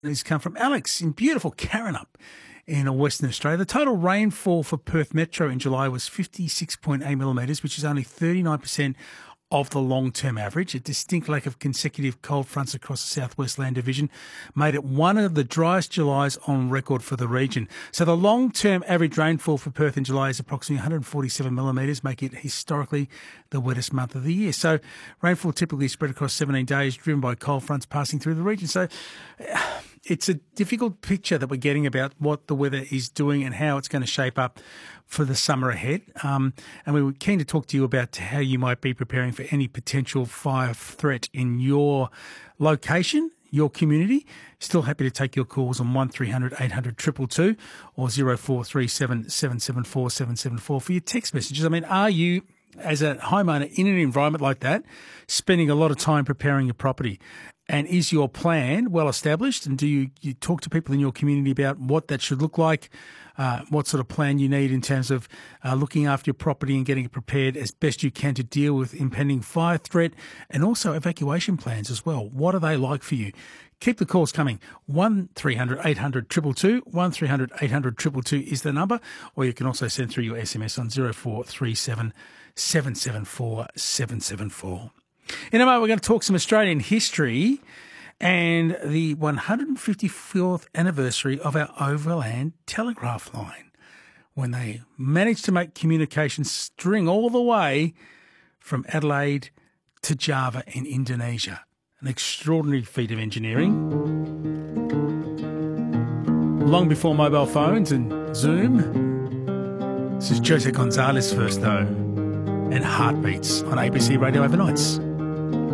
These come from Alex in beautiful Karrinyup in Western Australia. The total rainfall for Perth Metro in July was 56.8 millimetres, which is only 39% of the long-term average. A distinct lack of consecutive cold fronts across the Southwest Land Division made it one of the driest Julys on record for the region. So the long-term average rainfall for Perth in July is approximately 147 millimetres, making it historically the wettest month of the year. So rainfall typically spread across 17 days, driven by cold fronts passing through the region. So it's a difficult picture that we're getting about what the weather is doing and how it's going to shape up for the summer ahead. And we were keen to talk to you about how you might be preparing for any potential fire threat in your location, your community. Still happy to take your calls on 1300 800 222 or 0437 774 774 for your text messages. I mean, are you, as a homeowner in an environment like that, spending a lot of time preparing your property? And is your plan well established? And do you talk to people in your community about what that should look like? What sort of plan you need in terms of looking after your property and getting it prepared as best you can to deal with impending fire threat, and also evacuation plans as well. What are they like for you? Keep the calls coming. 1300 800 222, 1300 800 222 is the number, or you can also send through your SMS on 0437 774 774. In a moment, we're going to talk some Australian history and the 154th anniversary of our overland telegraph line, when they managed to make communications string all the way from Adelaide to Java in Indonesia. An extraordinary feat of engineering. Long before mobile phones and Zoom. This is Jose Gonzalez first, though, and Heartbeats on ABC Radio Overnights.